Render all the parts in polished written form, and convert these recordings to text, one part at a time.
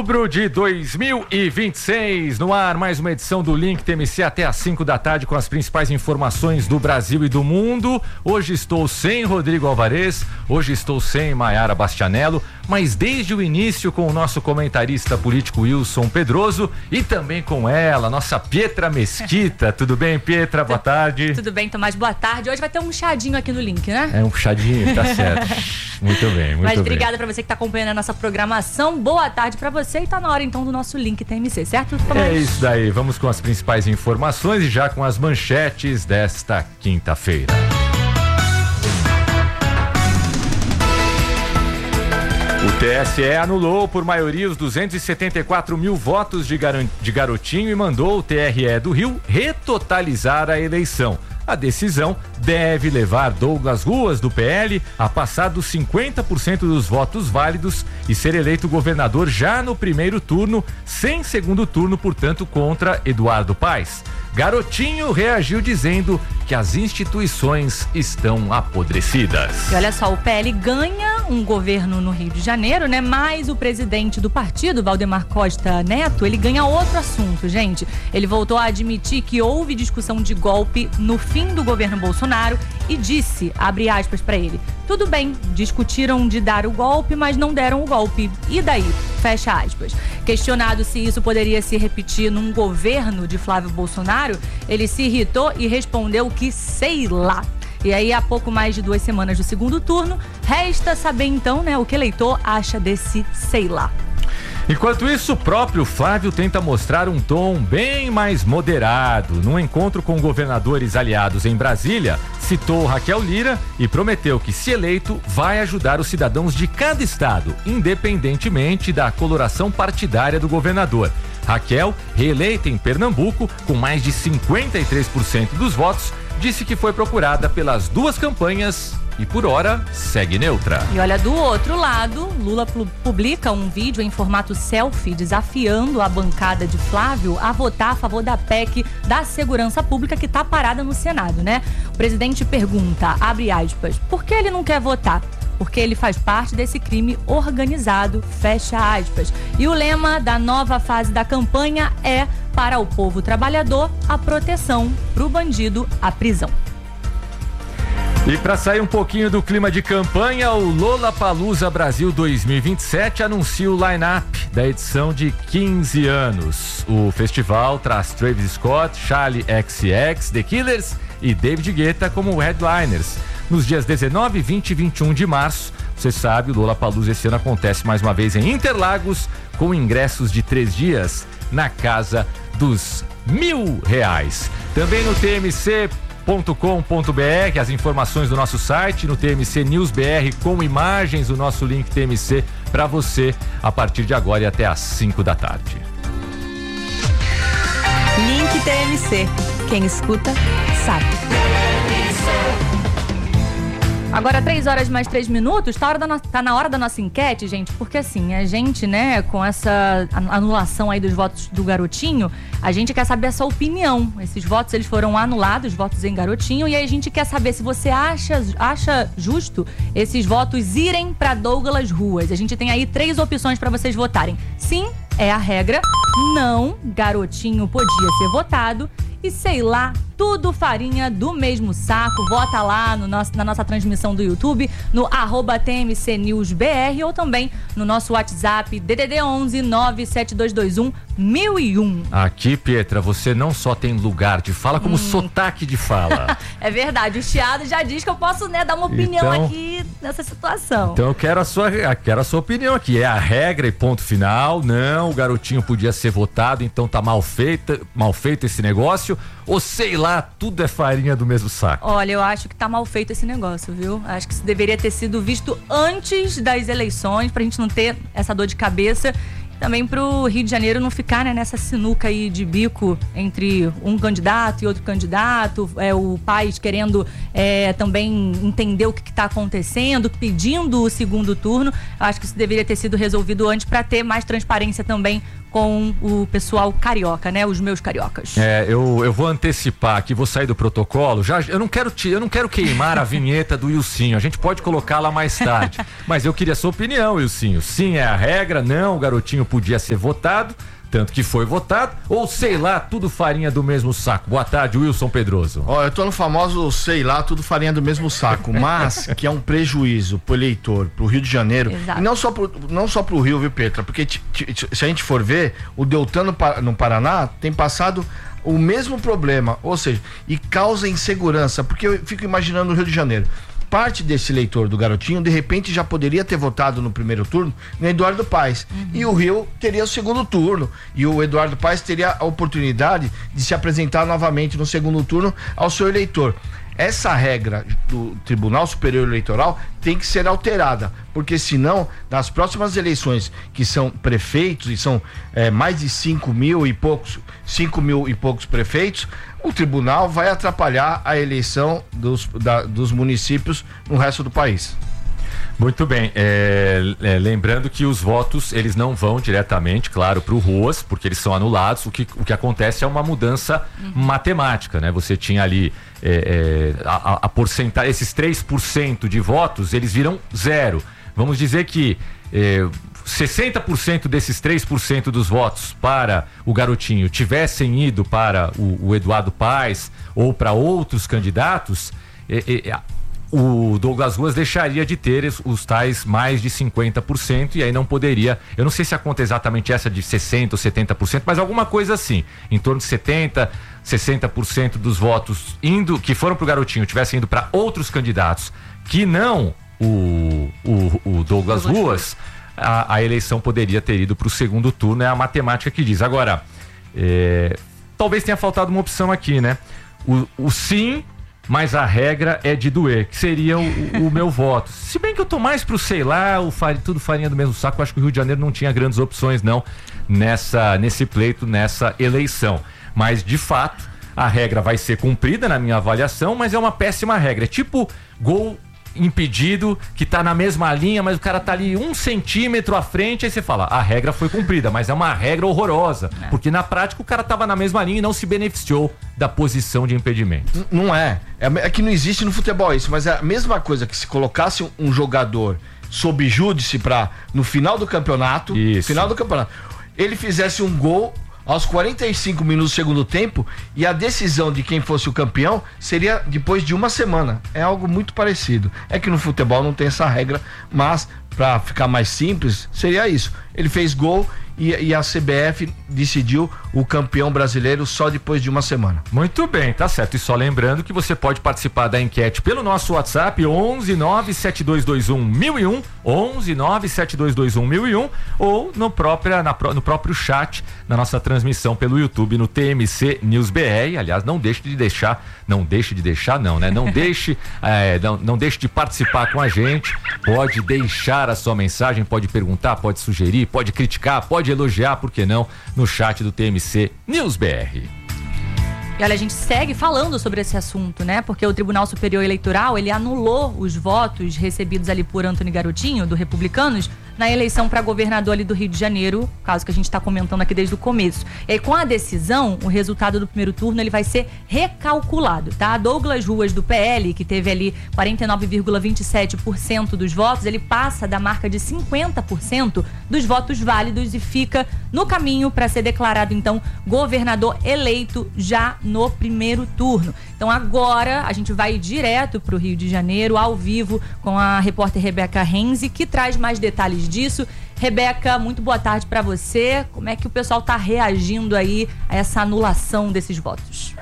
outubro de 2026, no ar mais uma edição do Link TMC até às 5 da tarde com as principais informações do Brasil e do mundo. Hoje estou sem Rodrigo Alvarez, hoje estou sem Maiara Bastianello, mas desde o início com o nosso comentarista político Wilson Pedroso e também com ela, nossa Pietra Mesquita. Tudo bem, Pietra? Boa tarde. Tudo bem, Tomás, boa tarde. Hoje vai ter um puxadinho aqui no Link, né? É um puxadinho, tá certo. Muito bem, muito bem. Mas obrigada pra você que tá acompanhando a nossa programação. Boa tarde pra você e tá na hora então do nosso Link TMC, certo, Tomás? É isso daí, vamos com as principais informações e já com as manchetes desta quinta-feira. O TSE anulou por maioria os 274 mil votos de Garotinho e mandou o TRE do Rio retotalizar a eleição. A decisão deve levar Douglas Ruas, do PL, a passar dos 50% dos votos válidos e ser eleito governador já no primeiro turno, sem segundo turno, portanto, contra Eduardo Paes. Garotinho reagiu dizendo que as instituições estão apodrecidas. E olha só, o PL ganha um governo no Rio de Janeiro, né? Mas o presidente do partido, Valdemar Costa Neto, ele ganha outro assunto, gente. Ele voltou a admitir que houve discussão de golpe no fim do governo Bolsonaro e disse, abre aspas pra ele, tudo bem, discutiram de dar o golpe, mas não deram o golpe. E daí? Fecha aspas. Questionado se isso poderia se repetir num governo de Flávio Bolsonaro, ele se irritou e respondeu que sei lá. E aí, há pouco mais de 2 semanas do segundo turno, resta saber então, né, o que o eleitor acha desse sei lá. Enquanto isso, o próprio Flávio tenta mostrar um tom bem mais moderado. Num encontro com governadores aliados em Brasília, citou Raquel Lira e prometeu que, se eleito, vai ajudar os cidadãos de cada estado, independentemente da coloração partidária do governador. Raquel, reeleita em Pernambuco, com mais de 53% dos votos, disse que foi procurada pelas duas campanhas e, por hora, segue neutra. E olha, do outro lado, Lula publica um vídeo em formato selfie desafiando a bancada de Flávio a votar a favor da PEC da segurança pública que está parada no Senado, né? O presidente pergunta, abre aspas, por que ele não quer votar? Porque ele faz parte desse crime organizado, fecha aspas. E o lema da nova fase da campanha é, para o povo trabalhador, a proteção, para o bandido, a prisão. E para sair um pouquinho do clima de campanha, o Lollapalooza Brasil 2027 anuncia o line-up da edição de 15 anos. O festival traz Travis Scott, Charli XCX, The Killers e David Guetta como headliners. Nos dias 19, 20 e 21 de março, você sabe, o Lollapalooza esse ano acontece mais uma vez em Interlagos, com ingressos de 3 dias na casa dos R$1.000. Também no tmc.com.br, as informações do nosso site, no TMC News BR com imagens, o nosso link TMC para você a partir de agora e até às 5 da tarde. Link TMC. Quem escuta, sabe. Agora 3 horas mais 3 minutos, tá na hora da nossa enquete, gente, porque assim, a gente, né, com essa anulação aí dos votos do Garotinho, a gente quer saber a sua opinião. Esses votos, eles foram anulados, votos em Garotinho, e aí a gente quer saber se você acha justo esses votos irem pra Douglas Ruas. A gente tem aí 3 opções pra vocês votarem. Sim, é a regra. Não, Garotinho podia ser votado. E sei lá, tudo farinha do mesmo saco. Vota lá na nossa transmissão do YouTube, no @TMCNewsBR ou também no nosso WhatsApp DDD 11 97221 1001. Aqui, Pietra, você não só tem lugar de fala, como sotaque de fala. É verdade, o Chiado já diz que eu posso, né, dar uma opinião aqui nessa situação. Então eu quero a sua opinião aqui. É a regra e ponto final. Não, o Garotinho podia ser votado, então tá mal feito esse negócio. Ou sei lá, tudo é farinha do mesmo saco. Olha, eu acho que tá mal feito esse negócio, viu? Acho que isso deveria ter sido visto antes das eleições, pra gente não ter essa dor de cabeça. Também pro Rio de Janeiro não ficar, né, nessa sinuca aí de bico entre um candidato e outro candidato, o Paes querendo também entender o que tá acontecendo, pedindo o segundo turno. Eu acho que isso deveria ter sido resolvido antes para ter mais transparência também com o pessoal carioca, né? Os meus cariocas. Eu vou antecipar aqui, vou sair do protocolo. Eu não quero queimar a vinheta do Ilcinho. A gente pode colocá-la mais tarde. Mas eu queria a sua opinião, Ilcinho. Sim, é a regra, não, o garotinho podia ser votado, tanto que foi votado, ou sei lá, tudo farinha do mesmo saco. Boa tarde, Wilson Pedroso. Eu tô no famoso sei lá, tudo farinha do mesmo saco, mas que é um prejuízo pro eleitor, pro Rio de Janeiro. Exato. E não só pro Rio, viu, Petra? Porque se a gente for ver, o Deltan no Paraná tem passado o mesmo problema, ou seja, e causa insegurança, porque eu fico imaginando o Rio de Janeiro. Parte desse eleitor do garotinho, de repente, já poderia ter votado no primeiro turno no Eduardo Paes. E o Rio teria o segundo turno. E o Eduardo Paes teria a oportunidade de se apresentar novamente no segundo turno ao seu eleitor. Essa regra do Tribunal Superior Eleitoral tem que ser alterada, porque senão, nas próximas eleições, que são prefeitos, e são mais de 5 mil e poucos prefeitos, o tribunal vai atrapalhar a eleição dos municípios no resto do país. Muito bem, lembrando que os votos, eles não vão diretamente, claro, para o Ruas, porque eles são anulados. O que acontece é uma mudança matemática, né? Você tinha ali a porcentagem, esses 3% de votos, eles viram 0. Vamos dizer que 60% desses 3% dos votos para o garotinho tivessem ido para o Eduardo Paes ou para outros candidatos, o Douglas Ruas deixaria de ter os tais mais de 50%, e aí não poderia, eu não sei se a conta é exatamente essa de 60% ou 70%, mas alguma coisa assim, em torno de 70%, 60% dos votos que foram pro garotinho tivessem ido para outros candidatos que não o Douglas Ruas, a eleição poderia ter ido para o segundo turno, é a matemática que diz. Agora, talvez tenha faltado uma opção aqui, né? O sim, mas a regra é de doer, que seria o meu voto. Se bem que eu tô mais pro sei lá, tudo farinha do mesmo saco, eu acho que o Rio de Janeiro não tinha grandes opções não nesse pleito, nessa eleição. Mas de fato, a regra vai ser cumprida na minha avaliação, mas é uma péssima regra. É tipo gol impedido, que tá na mesma linha, mas o cara tá ali 1 centímetro à frente, aí você fala, a regra foi cumprida, mas é uma regra horrorosa, porque na prática o cara tava na mesma linha e não se beneficiou da posição de impedimento. Não é que não existe no futebol isso, mas é a mesma coisa que se colocasse um jogador sob júdice no final do campeonato, ele fizesse um gol aos 45 minutos do segundo tempo e a decisão de quem fosse o campeão seria depois de uma semana. É algo muito parecido. É que no futebol não tem essa regra, mas para ficar mais simples, seria isso. Ele fez gol e a CBF decidiu o campeão brasileiro só depois de uma semana. Muito bem, tá certo. E só lembrando que você pode participar da enquete pelo nosso WhatsApp 11972211001, 11972211001, ou no próprio chat na nossa transmissão pelo YouTube no TMC News BR. Aliás, não deixe de participar com a gente. Pode deixar a sua mensagem, pode perguntar, pode sugerir, pode criticar, pode elogiar, por que não, no chat do TMC News BR. E olha, a gente segue falando sobre esse assunto, né? Porque o Tribunal Superior Eleitoral, ele anulou os votos recebidos ali por Antony Garotinho, do Republicanos, na eleição para governador ali do Rio de Janeiro, caso que a gente está comentando aqui desde o começo. E aí, com a decisão, o resultado do primeiro turno ele vai ser recalculado, tá? Douglas Ruas, do PL, que teve ali 49,27% dos votos, ele passa da marca de 50% dos votos válidos e fica no caminho para ser declarado, então, governador eleito já no primeiro turno. Então agora a gente vai direto para o Rio de Janeiro, ao vivo, com a repórter Rebeca Renzi, que traz mais detalhes disso. Rebeca, muito boa tarde para você. Como é que o pessoal está reagindo aí a essa anulação desses votos?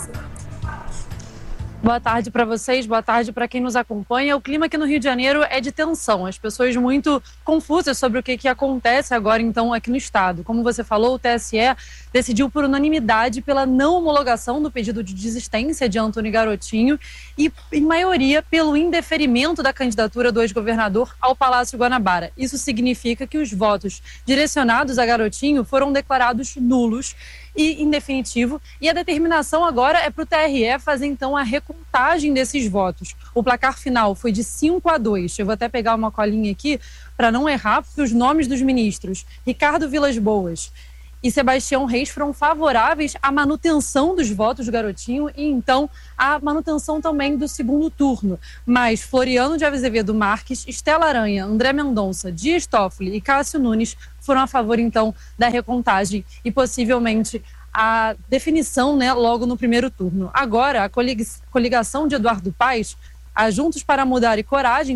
Boa tarde para vocês, boa tarde para quem nos acompanha. O clima aqui no Rio de Janeiro é de tensão, as pessoas muito confusas sobre o que acontece agora então aqui no estado. Como você falou, o TSE decidiu por unanimidade pela não homologação do pedido de desistência de Antony Garotinho e, em maioria, pelo indeferimento da candidatura do ex-governador ao Palácio Guanabara. Isso significa que os votos direcionados a Garotinho foram declarados nulos e em definitivo, e a determinação agora é para o TRE fazer então a recontagem desses votos. O placar final foi de 5-2. Eu vou até pegar uma colinha aqui para não errar, porque os nomes dos ministros: Ricardo Vilas Boas e Sebastião Reis foram favoráveis à manutenção dos votos do Garotinho e, então, à manutenção também do segundo turno. Mas Floriano de Azevedo Marques, Estela Aranha, André Mendonça, Dias Toffoli e Cássio Nunes foram a favor, então, da recontagem e, possivelmente, a definição, né, logo no primeiro turno. Agora, a coligação de Eduardo Paes, a Juntos para Mudar e Coragem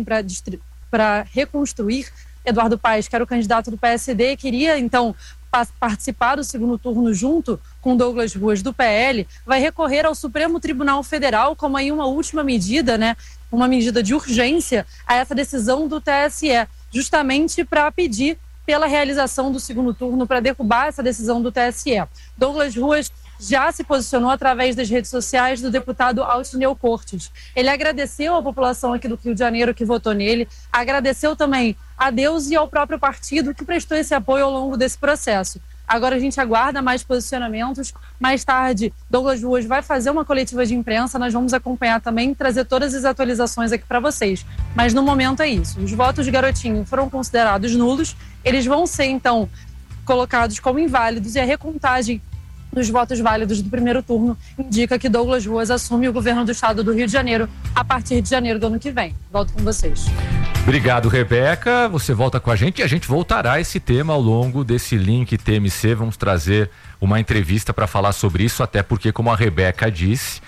para Reconstruir, Eduardo Paes, que era o candidato do PSD, queria, então, participar do segundo turno junto com Douglas Ruas do PL, vai recorrer ao Supremo Tribunal Federal como aí uma última medida, né, uma medida de urgência a essa decisão do TSE, justamente para pedir pela realização do segundo turno, para derrubar essa decisão do TSE. Douglas Ruas já se posicionou através das redes sociais do deputado Altineu Cortes. Ele agradeceu à população aqui do Rio de Janeiro que votou nele, agradeceu também a Deus e ao próprio partido que prestou esse apoio ao longo desse processo. Agora a gente aguarda mais posicionamentos. Mais tarde, Douglas Ruas vai fazer uma coletiva de imprensa, nós vamos acompanhar também, trazer todas as atualizações aqui para vocês. Mas no momento é isso, os votos de Garotinho foram considerados nulos, eles vão ser então colocados como inválidos e a recontagem dos votos válidos do primeiro turno indica que Douglas Ruas assume o governo do estado do Rio de Janeiro a partir de janeiro do ano que vem. Volto com vocês. Obrigado, Rebeca. Você volta com a gente e a gente voltará a esse tema ao longo desse link TMC. Vamos trazer uma entrevista para falar sobre isso, até porque, como a Rebeca disse,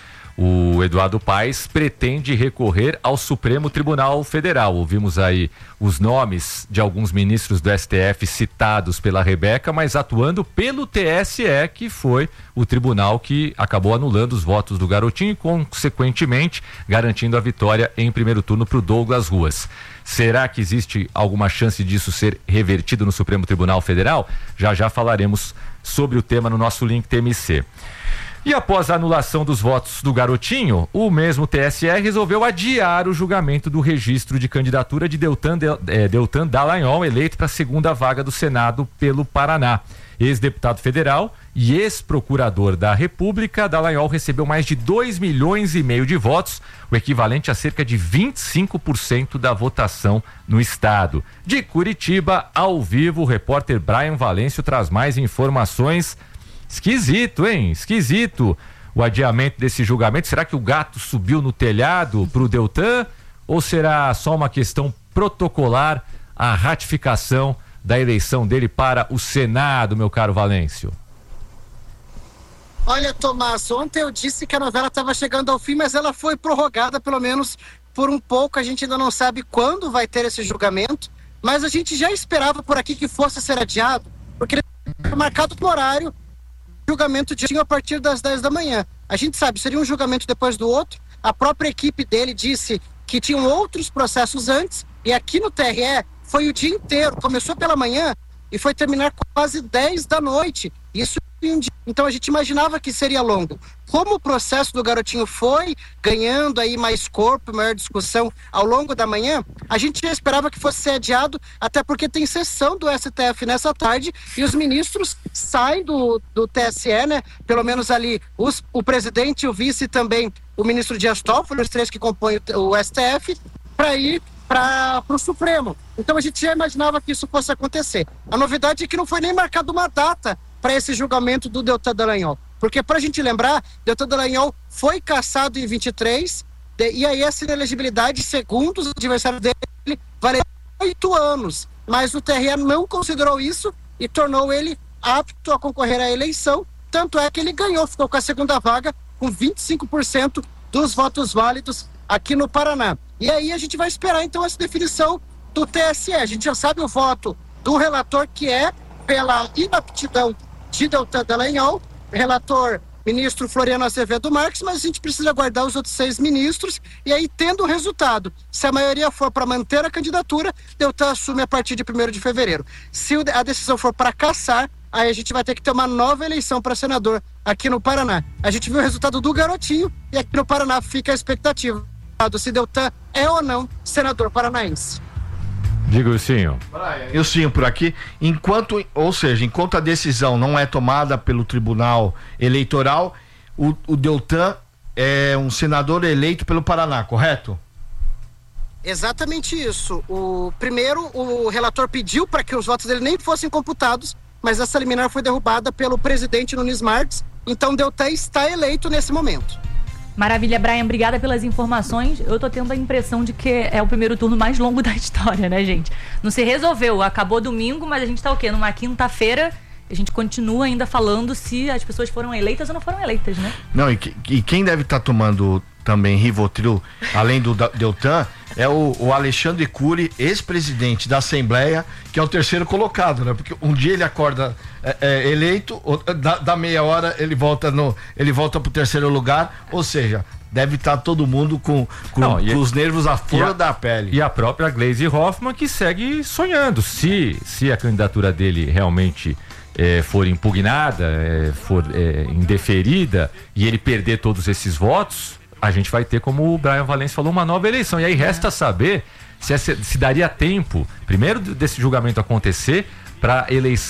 o Eduardo Paes pretende recorrer ao Supremo Tribunal Federal. Ouvimos aí os nomes de alguns ministros do STF citados pela Rebeca, mas atuando pelo TSE, que foi o tribunal que acabou anulando os votos do Garotinho e, consequentemente, garantindo a vitória em primeiro turno para o Douglas Ruas. Será que existe alguma chance disso ser revertido no Supremo Tribunal Federal? Já falaremos sobre o tema no nosso link TMC. E após a anulação dos votos do Garotinho, o mesmo TSE resolveu adiar o julgamento do registro de candidatura de Deltan Dallagnol, eleito para a segunda vaga do Senado pelo Paraná. Ex-deputado federal e ex-procurador da República, Dallagnol recebeu mais de 2,5 milhões de votos, o equivalente a cerca de 25% da votação no estado. De Curitiba, ao vivo, o repórter Brian Valêncio traz mais informações. Esquisito, hein? Esquisito o adiamento desse julgamento. Será que o gato subiu no telhado pro Deltan? Ou será só uma questão protocolar a ratificação da eleição dele para o Senado, meu caro Valêncio? Olha, Tomás, ontem eu disse que a novela estava chegando ao fim, mas ela foi prorrogada pelo menos por um pouco. A gente ainda não sabe quando vai ter esse julgamento, mas a gente já esperava por aqui que fosse ser adiado, porque ele foi marcado no horário. Julgamento tinha a partir das 10 da manhã. A gente sabe, seria um julgamento depois do outro. A própria equipe dele disse que tinham outros processos antes, e aqui no TRE foi o dia inteiro, começou pela manhã e foi terminar quase 10 da noite. Isso então a gente imaginava que seria longo. Como o processo do Garotinho foi ganhando aí mais corpo, maior discussão ao longo da manhã, a gente já esperava que fosse ser adiado, até porque tem sessão do STF nessa tarde e os ministros saem do TSE, né? Pelo menos ali o presidente e o vice também, o ministro Dias Toffoli, os três que compõem o STF, para ir para o Supremo. Então a gente já imaginava que isso fosse acontecer. A novidade é que não foi nem marcada uma data para esse julgamento do Deltan Dallagnol. Porque, para a gente lembrar, Deltan Dallagnol foi cassado em 23, e aí essa inelegibilidade, segundo os adversários dele, valeu 8 anos. Mas o TRE não considerou isso e tornou ele apto a concorrer à eleição. Tanto é que ele ganhou, ficou com a segunda vaga, com 25% dos votos válidos aqui no Paraná. E aí a gente vai esperar, então, essa definição do TSE. A gente já sabe o voto do relator, que é pela inaptidão de Deltan Dallagnol, relator ministro Floriano Azevedo Marques, mas a gente precisa aguardar os outros 6 ministros, e aí, tendo o resultado, se a maioria for para manter a candidatura, Deltan assume a partir de 1º de fevereiro. Se a decisão for para cassar, aí a gente vai ter que ter uma nova eleição para senador aqui no Paraná. A gente viu o resultado do Garotinho, e aqui no Paraná fica a expectativa se Deltan é ou não senador paranaense. Diga o Ilcinho. Ilcinho por aqui. Enquanto a decisão não é tomada pelo Tribunal Eleitoral, o Deltan é um senador eleito pelo Paraná, correto? Exatamente isso. O relator pediu para que os votos dele nem fossem computados, mas essa liminar foi derrubada pelo presidente Nunes Marques, então Deltan está eleito nesse momento. Maravilha, Brian, obrigada pelas informações. Eu tô tendo a impressão de que é o primeiro turno mais longo da história, né, gente? Não se resolveu, acabou domingo, mas a gente tá o quê? Numa quinta-feira, a gente continua ainda falando se as pessoas foram eleitas ou não foram eleitas, né? Não, e quem deve estar tomando também Rivotril, além do Deltan, é o Alexandre Cury, ex-presidente da Assembleia, que é o terceiro colocado, né? Porque um dia ele acorda eleito, da meia hora ele volta pro terceiro lugar, ou seja, deve estar todo mundo com os nervos à flor da pele. E a própria Gleisi Hoffmann, que segue sonhando. Se a candidatura dele realmente for impugnada, for indeferida, e ele perder todos esses votos, a gente vai ter, como o Brian Valência falou, uma nova eleição. E aí resta saber se daria tempo, primeiro desse julgamento acontecer, para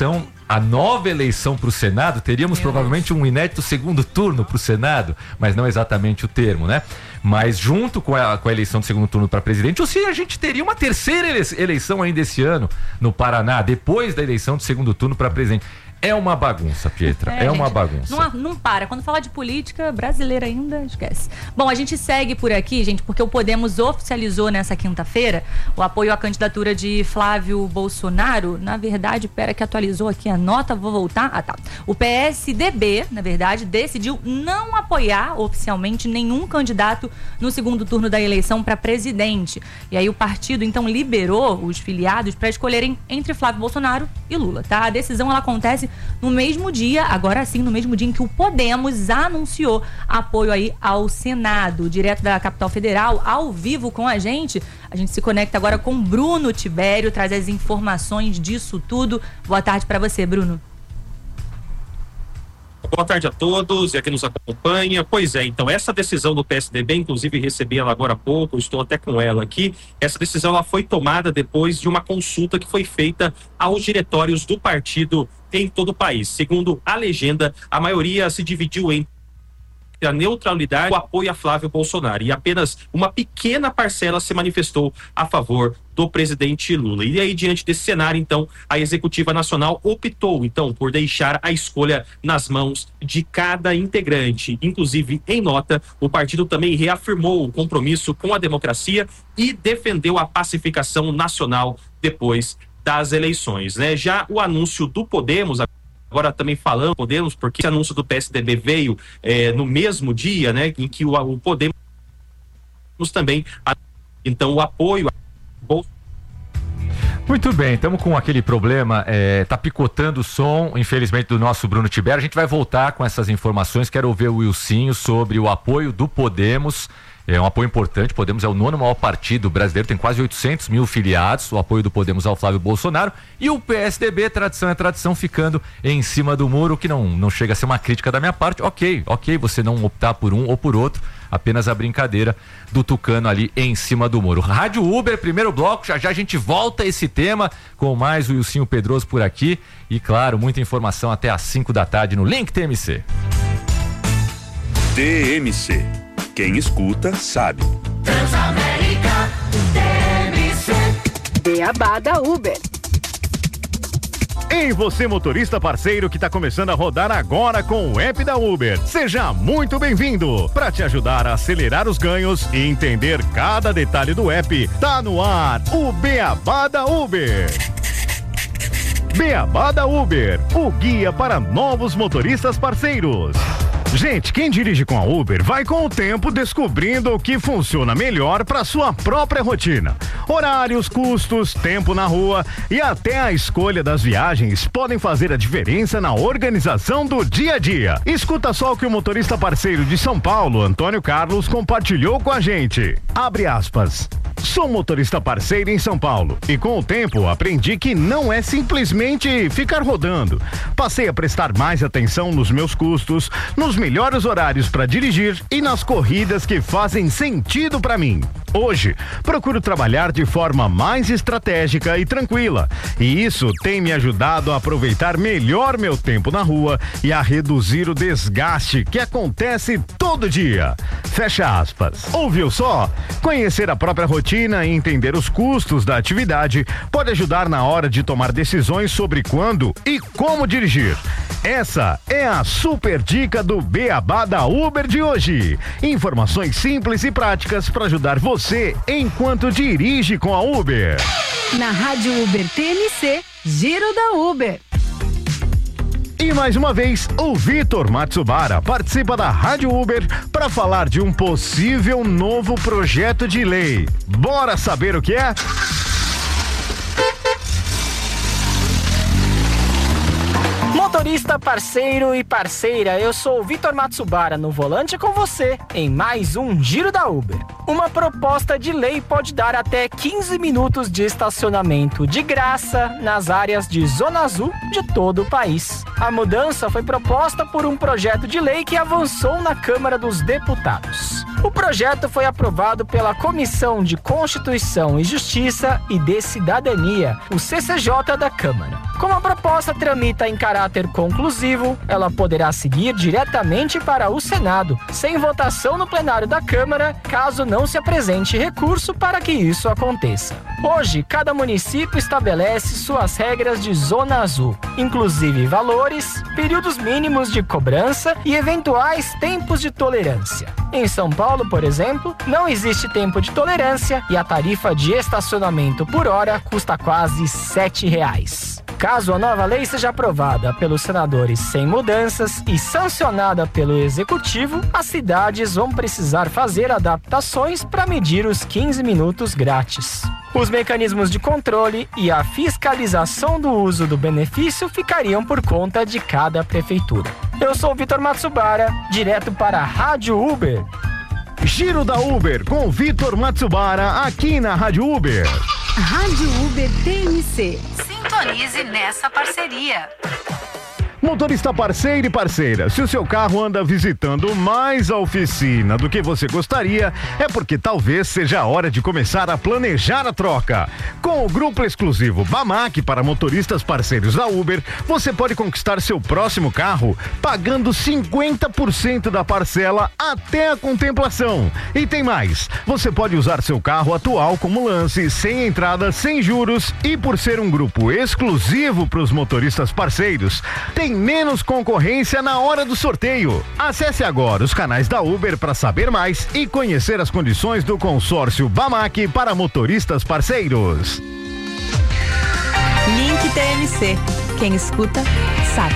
a nova eleição para o Senado. Teríamos provavelmente um inédito segundo turno para o Senado, mas não exatamente o termo, né? Mas junto com a eleição do segundo turno para presidente, ou se a gente teria uma terceira eleição ainda esse ano no Paraná, depois da eleição do segundo turno para presidente. É uma bagunça, Pietra, é uma bagunça. Não para, quando fala de política brasileira ainda, esquece. Bom, a gente segue por aqui, gente, porque o Podemos oficializou nessa quinta-feira o apoio à candidatura de Flávio Bolsonaro. Na verdade, pera que atualizou aqui a nota, vou voltar. Tá. O PSDB, na verdade, decidiu não apoiar oficialmente nenhum candidato no segundo turno da eleição para presidente. E aí o partido, então, liberou os filiados para escolherem entre Flávio Bolsonaro e Lula, tá? A decisão, ela acontece no mesmo dia, agora sim, no mesmo dia em que o Podemos anunciou apoio aí ao Senado. Direto da capital federal, ao vivo com a gente se conecta agora com Bruno Tibério, traz as informações disso tudo. Boa tarde para você, Bruno. Boa tarde a todos e a quem nos acompanha. Pois é, então essa decisão do PSDB, inclusive recebi ela agora há pouco, estou até com ela aqui. Essa decisão ela foi tomada depois de uma consulta que foi feita aos diretórios do partido em todo o país. Segundo a legenda, a maioria se dividiu entre a neutralidade e o apoio a Flávio Bolsonaro, e apenas uma pequena parcela se manifestou a favor do presidente Lula. E aí, diante desse cenário, então, a Executiva Nacional optou, então, por deixar a escolha nas mãos de cada integrante. Inclusive, em nota, o partido também reafirmou o compromisso com a democracia e defendeu a pacificação nacional depois das eleições, né? Já o anúncio do Podemos, agora também falando Podemos, porque esse anúncio do PSDB veio no mesmo dia, né, em que o Podemos também, então, o apoio a Muito bem, estamos com aquele problema, tá picotando o som, infelizmente, do nosso Bruno Tibério. A gente vai voltar com essas informações. Quero ouvir o Wilsinho sobre o apoio do Podemos. É um apoio importante. Podemos é o 9º maior partido brasileiro, tem quase 800 mil filiados. O apoio do Podemos ao Flávio Bolsonaro. E o PSDB, tradição é tradição, ficando em cima do muro, que não chega a ser uma crítica da minha parte. Ok, você não optar por um ou por outro, apenas a brincadeira do Tucano ali em cima do muro. Rádio Uber, primeiro bloco, já a gente volta a esse tema com mais o Wilsinho Pedroso por aqui. E claro, muita informação até às 5 da tarde no Link TMC. TMC. Quem escuta, sabe. Transamérica, TMC. Beabá da Uber. Ei, você motorista parceiro que está começando a rodar agora com o app da Uber. Seja muito bem-vindo. Para te ajudar a acelerar os ganhos e entender cada detalhe do app, tá no ar o Beabá da Uber. Beabá da Uber, o guia para novos motoristas parceiros. Gente, quem dirige com a Uber vai com o tempo descobrindo o que funciona melhor para sua própria rotina. Horários, custos, tempo na rua e até a escolha das viagens podem fazer a diferença na organização do dia a dia. Escuta só o que o motorista parceiro de São Paulo, Antônio Carlos, compartilhou com a gente. Abre aspas. Sou motorista parceiro em São Paulo e com o tempo aprendi que não é simplesmente ficar rodando. Passei a prestar mais atenção nos meus custos, nos melhores horários para dirigir e nas corridas que fazem sentido para mim. Hoje, procuro trabalhar de forma mais estratégica e tranquila, e isso tem me ajudado a aproveitar melhor meu tempo na rua e a reduzir o desgaste que acontece todo dia. Fecha aspas. Ouviu só? Conhecer a própria rotina rotina e entender os custos da atividade pode ajudar na hora de tomar decisões sobre quando e como dirigir. Essa é a super dica do Beabá da Uber de hoje. Informações simples e práticas para ajudar você enquanto dirige com a Uber. Na Rádio Uber TMC, Giro da Uber. E mais uma vez, o Vitor Matsubara participa da Rádio Uber para falar de um possível novo projeto de lei. Bora saber o que é? Motorista, parceiro e parceira, eu sou o Vitor Matsubara no volante com você em mais um Giro da Uber. Uma proposta de lei pode dar até 15 minutos de estacionamento de graça nas áreas de Zona Azul de todo o país. A mudança foi proposta por um projeto de lei que avançou na Câmara dos Deputados. O projeto foi aprovado pela Comissão de Constituição e Justiça e de Cidadania, o CCJ da Câmara. Como a proposta tramita em caráter conclusivo, ela poderá seguir diretamente para o Senado, sem votação no plenário da Câmara, caso não se apresente recurso para que isso aconteça. Hoje, cada município estabelece suas regras de Zona Azul, inclusive valores, períodos mínimos de cobrança e eventuais tempos de tolerância. Em São Paulo, por exemplo, não existe tempo de tolerância e a tarifa de estacionamento por hora custa quase R$ 7. Caso a nova lei seja aprovada pelos senadores sem mudanças e sancionada pelo Executivo, as cidades vão precisar fazer adaptações para medir os 15 minutos grátis. Os mecanismos de controle e a fiscalização do uso do benefício ficariam por conta de cada prefeitura. Eu sou o Vitor Matsubara, direto para a Rádio Uber. Giro da Uber com Vitor Matsubara aqui na Rádio Uber. Rádio Uber TMC. Sintonize nessa parceria. Motorista parceiro e parceira, se o seu carro anda visitando mais a oficina do que você gostaria, é porque talvez seja a hora de começar a planejar a troca. Com o grupo exclusivo Bamac para motoristas parceiros da Uber, você pode conquistar seu próximo carro pagando 50% da parcela até a contemplação. E tem mais, você pode usar seu carro atual como lance, sem entrada, sem juros, e por ser um grupo exclusivo para os motoristas parceiros, tem menos concorrência na hora do sorteio. Acesse agora os canais da Uber para saber mais e conhecer as condições do consórcio Bamac para motoristas parceiros. Link TMC. Quem escuta, sabe.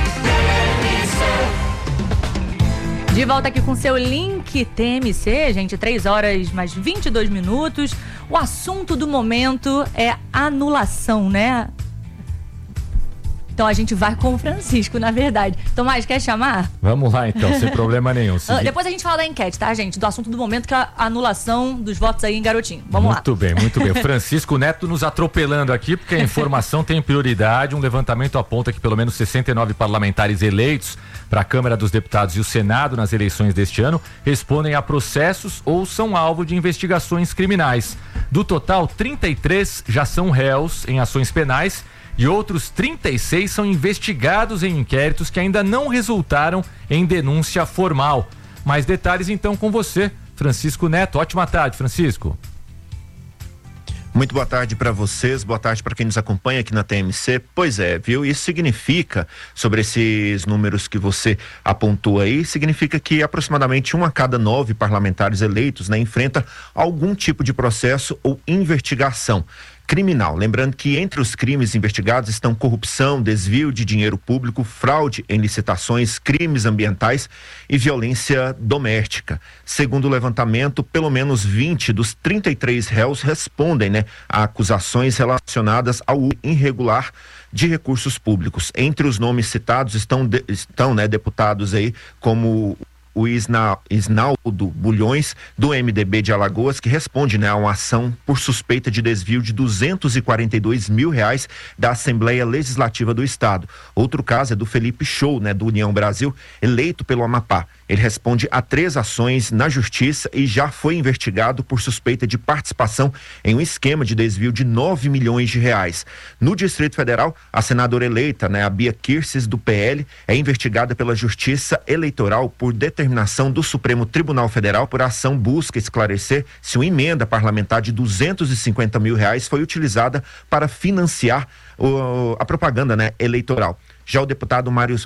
De volta aqui com seu Link TMC, gente, 3 horas mais 22 minutos. O assunto do momento é anulação, né? Então a gente vai com o Francisco, na verdade. Tomás, quer chamar? Vamos lá então, sem problema nenhum. Depois a gente fala da enquete, tá, gente? Do assunto do momento, que é a anulação dos votos aí em Garotinho. Vamos lá. Muito bem, muito bem. O Francisco Neto nos atropelando aqui, porque a informação tem prioridade. Um levantamento aponta que pelo menos 69 parlamentares eleitos para a Câmara dos Deputados e o Senado nas eleições deste ano respondem a processos ou são alvo de investigações criminais. Do total, 33 já são réus em ações penais e outros 36 são investigados em inquéritos que ainda não resultaram em denúncia formal. Mais detalhes então com você, Francisco Neto. Ótima tarde, Francisco. Muito boa tarde para vocês, boa tarde para quem nos acompanha aqui na TMC. Pois é, viu? Isso significa, sobre esses números que você apontou aí, significa que aproximadamente 1 a cada 9 parlamentares eleitos, né, enfrenta algum tipo de processo ou investigação criminal. Lembrando que entre os crimes investigados estão corrupção, desvio de dinheiro público, fraude em licitações, crimes ambientais e violência doméstica. Segundo o levantamento, pelo menos 20 dos 33 réus respondem, né, a acusações relacionadas ao uso irregular de recursos públicos. Entre os nomes citados estão deputados aí como o Isnaldo Bulhões, do MDB de Alagoas, que responde, né, a uma ação por suspeita de desvio de R$242 mil da Assembleia Legislativa do Estado. Outro caso é do Felipe Show, né, do União Brasil, eleito pelo Amapá. Ele responde a 3 ações na justiça e já foi investigado por suspeita de participação em um esquema de desvio de 9 milhões de reais. No Distrito Federal, a senadora eleita, a Bia Kicis, do PL, é investigada pela Justiça Eleitoral por determinação do Supremo Tribunal Federal. Por ação, busca esclarecer se uma emenda parlamentar de 250 mil reais foi utilizada para financiar a propaganda eleitoral. Já o deputado Mário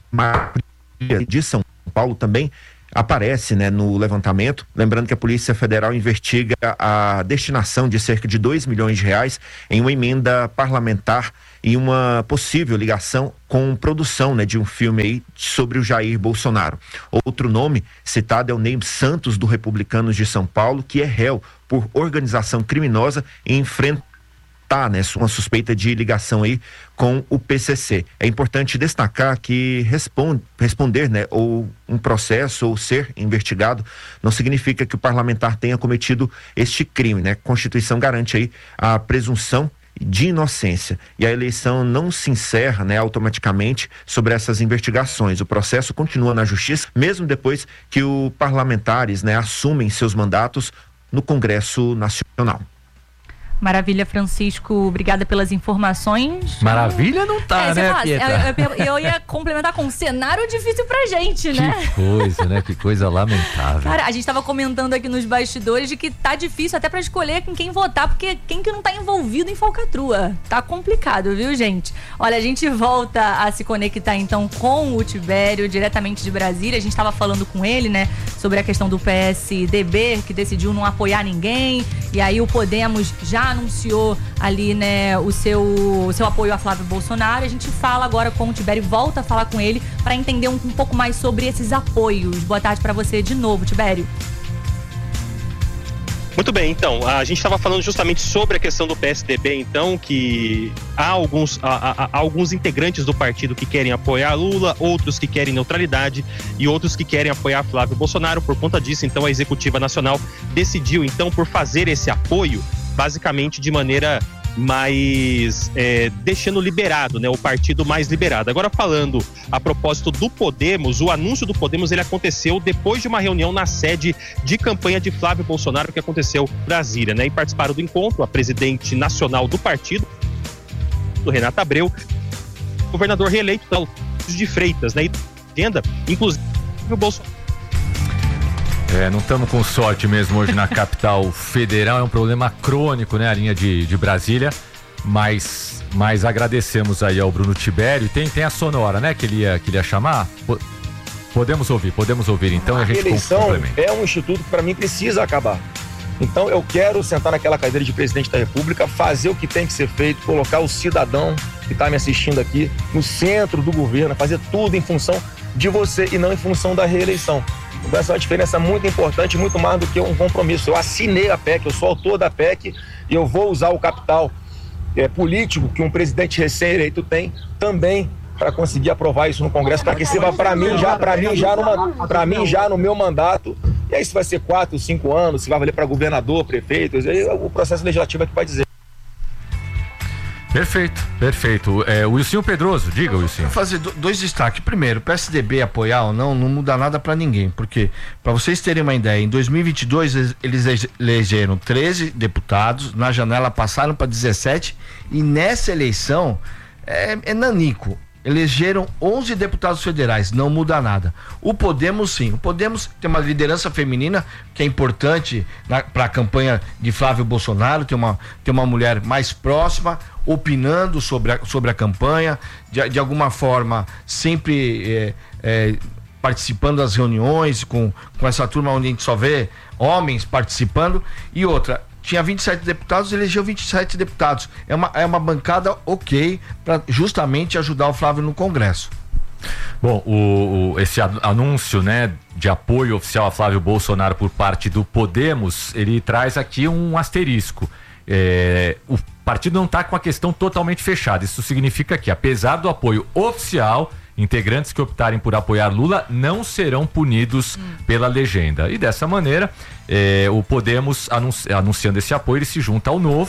de São Paulo também aparece no levantamento, lembrando que a Polícia Federal investiga a destinação de cerca de 2 milhões de reais em uma emenda parlamentar e uma possível ligação com produção de um filme aí sobre o Jair Bolsonaro. Outro nome citado é o Ney Santos, do Republicanos de São Paulo, que é réu por organização criminosa e enfrenta uma suspeita de ligação aí com o PCC. É importante destacar que responder, ou um processo ou ser investigado não significa que o parlamentar tenha cometido este crime, A Constituição garante aí a presunção de inocência e a eleição não se encerra, automaticamente sobre essas investigações. O processo continua na Justiça, mesmo depois que os parlamentares, assumem seus mandatos no Congresso Nacional. Maravilha, Francisco, obrigada pelas informações. Maravilha não tá, né, Pietra? Eu ia complementar com um cenário difícil pra gente, né? Que coisa, Que coisa lamentável. Cara, a gente tava comentando aqui nos bastidores de que tá difícil até pra escolher com quem votar, porque quem que não tá envolvido em falcatrua? Tá complicado, viu, gente? Olha, a gente volta a se conectar então com o Tibério, diretamente de Brasília. A gente tava falando com ele, sobre a questão do PSDB, que decidiu não apoiar ninguém, e aí o Podemos já anunciou ali, o seu apoio a Flávio Bolsonaro. A gente fala agora com o Tibério, volta a falar com ele para entender um pouco mais sobre esses apoios. Boa tarde para você de novo, Tibério. Muito bem, então, a gente estava falando justamente sobre a questão do PSDB, então, que há alguns integrantes do partido que querem apoiar Lula, outros que querem neutralidade e outros que querem apoiar Flávio Bolsonaro. Por conta disso, então, a Executiva Nacional decidiu, então, por fazer esse apoio, basicamente de maneira mais deixando liberado, o partido mais liberado. Agora, falando a propósito do Podemos, o anúncio do Podemos ele aconteceu depois de uma reunião na sede de campanha de Flávio Bolsonaro que aconteceu em Brasília, E participaram do encontro a presidente nacional do partido, do Renata Abreu, o governador reeleito de Freitas, E agenda, inclusive o Bolsonaro. Não estamos com sorte mesmo hoje na capital federal, é um problema crônico, a linha de Brasília, mas agradecemos aí ao Bruno Tibério. Tem a sonora, que ele ia chamar? Podemos ouvir, então a gente eleição é um instituto que para mim precisa acabar. Então eu quero sentar naquela cadeira de presidente da República, fazer o que tem que ser feito, colocar o cidadão que está me assistindo aqui no centro do governo, fazer tudo em função de você e não em função da reeleição. Então essa é uma diferença muito importante, muito mais do que um compromisso. Eu assinei a PEC, eu sou autor da PEC e eu vou usar o capital político que um presidente recém-eleito tem também para conseguir aprovar isso no Congresso, para que sirva para mim já no meu mandato. E aí se vai ser 4, 5 anos, se vai valer para governador, prefeito, aí o processo legislativo é que vai dizer. Perfeito. Wilson Pedroso, diga, Wilson. Vou fazer dois destaques. Primeiro, o PSDB apoiar ou não muda nada para ninguém, porque, para vocês terem uma ideia, em 2022 eles elegeram 13 deputados, na janela passaram para 17 e nessa eleição é nanico. Elegeram 11 deputados federais, não muda nada. O Podemos, sim. O Podemos tem uma liderança feminina que é importante para a campanha de Flávio Bolsonaro. Tem uma mulher mais próxima, opinando sobre a campanha, de alguma forma, sempre participando das reuniões com essa turma onde a gente só vê homens participando. E outra, tinha 27 deputados, elegeu 27 deputados. É uma bancada ok para justamente ajudar o Flávio no Congresso. Bom, esse anúncio, de apoio oficial a Flávio Bolsonaro por parte do Podemos, ele traz aqui um asterisco. O partido não está com a questão totalmente fechada. Isso significa que, apesar do apoio oficial, integrantes que optarem por apoiar Lula não serão punidos pela legenda. E dessa maneira, o Podemos, anunciando esse apoio, ele se junta ao Novo,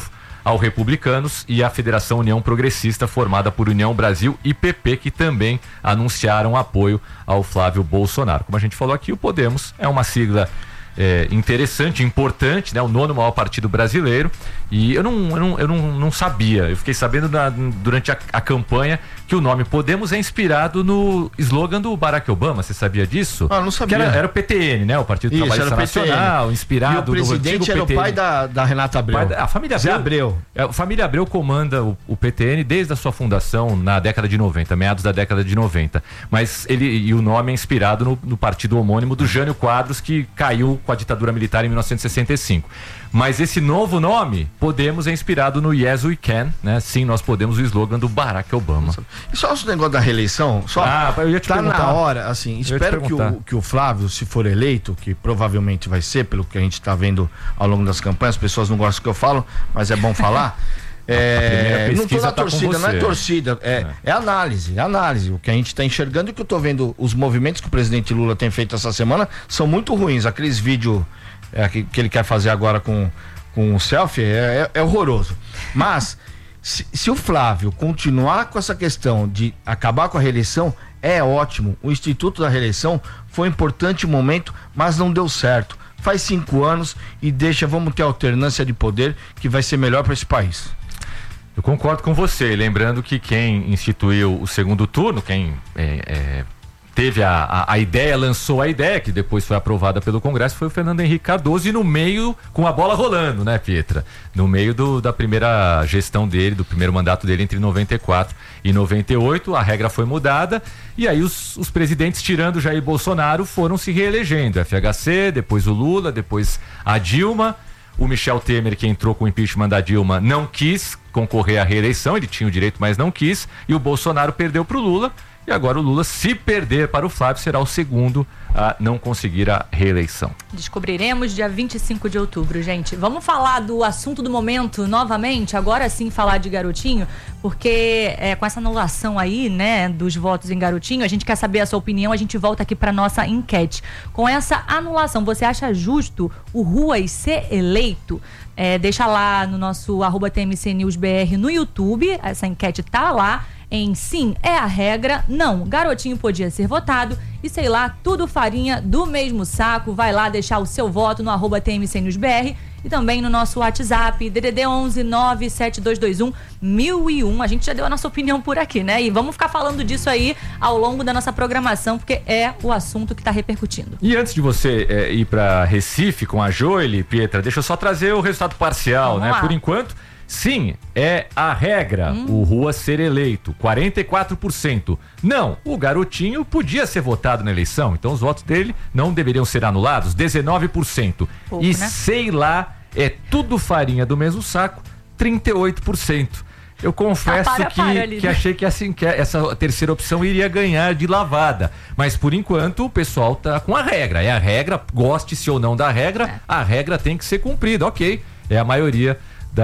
ao Republicanos e à Federação União Progressista, formada por União Brasil e PP, que também anunciaram apoio ao Flávio Bolsonaro. Como a gente falou aqui, o Podemos é uma sigla interessante, importante, né? O 9º maior partido brasileiro. E eu não sabia, eu fiquei sabendo durante a campanha que o nome Podemos é inspirado no slogan do Barack Obama. Você sabia disso? Não sabia. Que era o PTN, né? O Partido Trabalhista Nacional, inspirado no presidente era PTN. O pai da Renata Abreu. A família Abreu. A família Abreu comanda o PTN desde a sua fundação na década de 90, meados da década de 90. Mas o nome é inspirado no partido homônimo do Jânio Quadros, que caiu com a ditadura militar em 1965. Mas esse novo nome, Podemos, é inspirado no Yes We Can, né? Sim, nós podemos, o slogan do Barack Obama. E só o negócio da reeleição, eu ia te perguntar. Na hora, assim, espero que o Flávio, se for eleito, que provavelmente vai ser, pelo que a gente está vendo ao longo das campanhas, as pessoas não gostam do que eu falo, mas é bom falar. Não tô na torcida, não é torcida, é análise. O que a gente está enxergando e o que eu tô vendo, os movimentos que o presidente Lula tem feito essa semana são muito ruins. Aqueles vídeos que ele quer fazer agora com o selfie é horroroso. Mas se o Flávio continuar com essa questão de acabar com a reeleição, é ótimo. O Instituto da Reeleição foi um importante momento, mas não deu certo. Faz 5 anos e vamos ter alternância de poder, que vai ser melhor para esse país. Eu concordo com você, lembrando que quem instituiu o segundo turno, quem teve a ideia, lançou a ideia, que depois foi aprovada pelo Congresso, foi o Fernando Henrique Cardoso, e no meio, com a bola rolando, né, Pietra? No meio da primeira gestão dele, do primeiro mandato dele entre 94 e 98, a regra foi mudada, e aí os presidentes, tirando Jair Bolsonaro, foram se reelegendo. FHC, depois o Lula, depois a Dilma. O Michel Temer, que entrou com o impeachment da Dilma, não quis concorrer à reeleição, ele tinha o direito, mas não quis, e o Bolsonaro perdeu para o Lula, e agora o Lula, se perder para o Flávio, será o segundo a não conseguir a reeleição. Descobriremos dia 25 de outubro, gente. Vamos falar do assunto do momento novamente, agora sim falar de Garotinho, porque com essa anulação aí, né, dos votos em Garotinho, a gente quer saber a sua opinião, a gente volta aqui para nossa enquete. Com essa anulação, você acha justo o Ruas ser eleito? Deixa lá no nosso @TMCNewsBR no YouTube, essa enquete tá lá. Em sim, é a regra, não, Garotinho podia ser votado e sei lá, tudo farinha do mesmo saco. Vai lá deixar o seu voto no @TMCNewsBR e também no nosso WhatsApp, DDD 11 97221 1001. A gente já deu a nossa opinião por aqui, né? E vamos ficar falando disso aí ao longo da nossa programação, porque é o assunto que está repercutindo. E antes de você ir para Recife com a Joely, Pietra, deixa eu só trazer o resultado parcial, né? Por enquanto, sim, é a regra, o Ruas ser eleito, 44%. Não, o Garotinho podia ser votado na eleição, então os votos dele não deveriam ser anulados, 19%. Pouco, e né? Sei lá, é tudo farinha do mesmo saco, 38%. Eu confesso que achei que essa terceira opção iria ganhar de lavada. Mas por enquanto o pessoal tá com a regra. É a regra, goste-se ou não da regra, a regra tem que ser cumprida, ok. É a maioria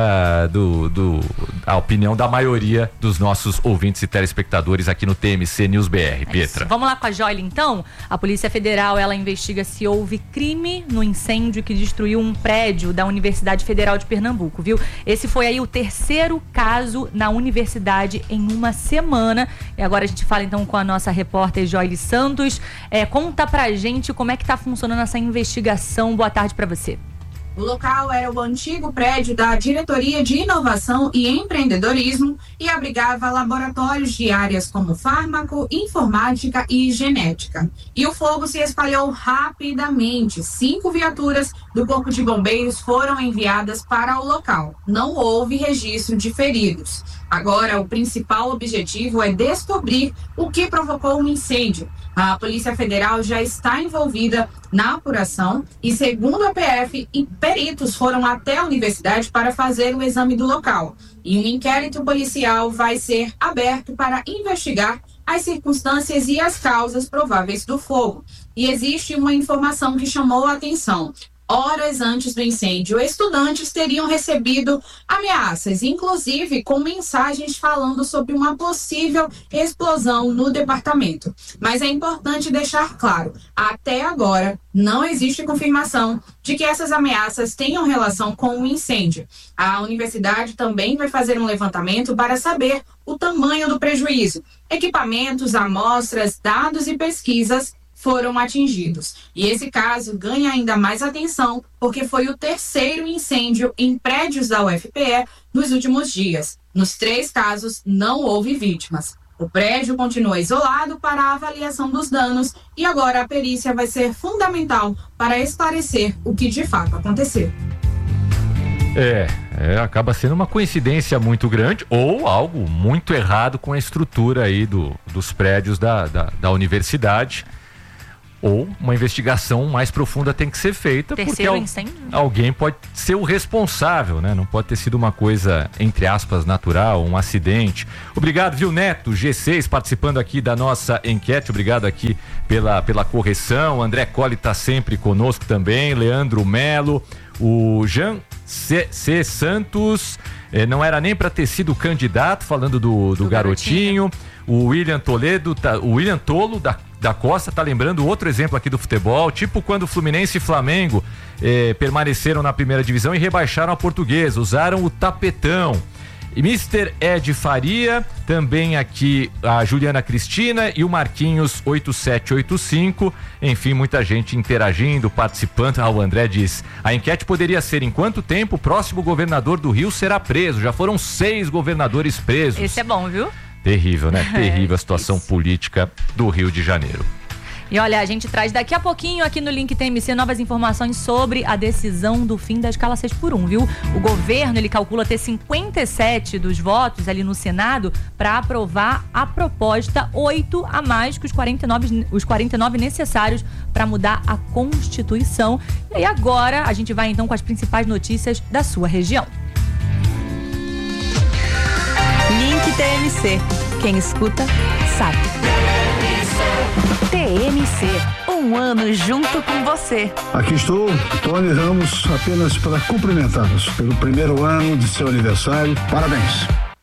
a opinião da maioria dos nossos ouvintes e telespectadores aqui no TMC News BR, Pietra. Vamos lá com a Joely, então. A Polícia Federal, ela investiga se houve crime no incêndio que destruiu um prédio da Universidade Federal de Pernambuco, viu? Esse foi aí o terceiro caso na universidade em uma semana. E agora a gente fala então com a nossa repórter Joely Santos. Conta pra gente como é que tá funcionando essa investigação. Boa tarde pra você. O local era o antigo prédio da Diretoria de Inovação e Empreendedorismo e abrigava laboratórios de áreas como fármaco, informática e genética. E o fogo se espalhou rapidamente. 5 viaturas do Corpo de Bombeiros foram enviadas para o local. Não houve registro de feridos. Agora, o principal objetivo é descobrir o que provocou o incêndio. A Polícia Federal já está envolvida na apuração e, segundo a PF, peritos foram até a universidade para fazer o exame do local. E um inquérito policial vai ser aberto para investigar as circunstâncias e as causas prováveis do fogo. E existe uma informação que chamou a atenção. horas antes do incêndio, estudantes teriam recebido ameaças, inclusive com mensagens falando sobre uma possível explosão no departamento. Mas é importante deixar claro, até agora não existe confirmação de que essas ameaças tenham relação com o incêndio. A universidade também vai fazer um levantamento para saber o tamanho do prejuízo. Equipamentos, amostras, dados e pesquisas foram atingidos. E esse caso ganha ainda mais atenção porque foi o terceiro incêndio em prédios da UFPE nos últimos dias. Nos 3 casos, não houve vítimas. O prédio continua isolado para a avaliação dos danos e agora a perícia vai ser fundamental para esclarecer o que de fato aconteceu. Acaba sendo uma coincidência muito grande ou algo muito errado com a estrutura aí dos prédios da universidade. Ou uma investigação mais profunda tem que ser feita. Terceiro porque incêndio? Alguém pode ser o responsável, né? Não pode ter sido uma coisa, entre aspas, natural, um acidente. Obrigado, viu, Neto? G6 participando aqui da nossa enquete. Obrigado aqui pela correção. André Colli tá sempre conosco também. Leandro Melo. O Jean C. Santos. Não era nem para ter sido candidato, falando do garotinho. O William Toledo, o William Tolo da Costa tá lembrando outro exemplo aqui do futebol, tipo quando Fluminense e Flamengo permaneceram na primeira divisão e rebaixaram a Portuguesa, usaram o tapetão. E Mr. Ed Faria, também aqui a Juliana Cristina e o Marquinhos 8785, enfim, muita gente interagindo, participando. O André diz, a enquete poderia ser: em quanto tempo o próximo governador do Rio será preso? Já foram 6 governadores presos. Esse é bom, viu? Terrível, né? Terrível a situação política do Rio de Janeiro. E olha, a gente traz daqui a pouquinho aqui no Link TMC novas informações sobre a decisão do fim da escala 6x1, viu? O governo, ele calcula ter 57 dos votos ali no Senado para aprovar a proposta, 8 a mais que os 49 necessários para mudar a Constituição. E aí agora a gente vai então com as principais notícias da sua região. Link TMC. Quem escuta, sabe. TMC. Um ano junto com você. Aqui estou, Tony Ramos, apenas para cumprimentá-los pelo primeiro ano de seu aniversário. Parabéns.